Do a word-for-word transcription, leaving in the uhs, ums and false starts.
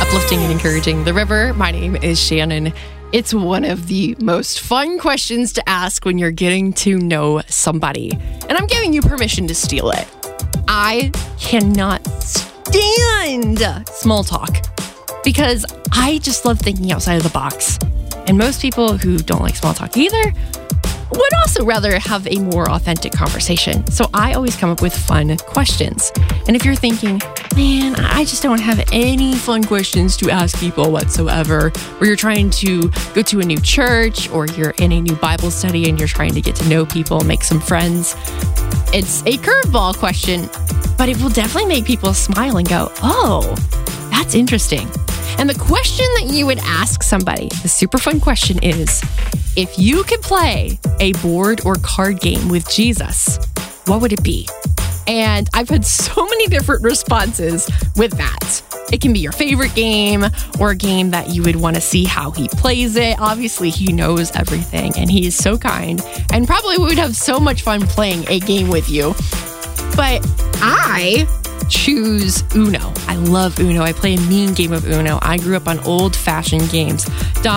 uplifting and encouraging the river. My name is Shannon. It's one of the most fun questions to ask when you're getting to know somebody. And I'm giving you permission to steal it. I cannot stand small talk because I just love thinking outside of the box. And most people who don't like small talk either would also rather have a more authentic conversation. So I always come up with fun questions. And if you're thinking, man, I just don't have any fun questions to ask people whatsoever, or you're trying to go to a new church, or you're in a new Bible study and you're trying to get to know people, make some friends, it's a curveball question, but it will definitely make people smile and go, oh, that's interesting. And the question that you would ask somebody, the super fun question is, if you could play a board or card game with Jesus, what would it be? And I've had so many different responses with that. It can be your favorite game or a game that you would want to see how he plays it. Obviously, he knows everything and he is so kind and probably would have so much fun playing a game with you. But I choose Uno. I love Uno. I play a mean game of Uno. I grew up on old-fashioned games.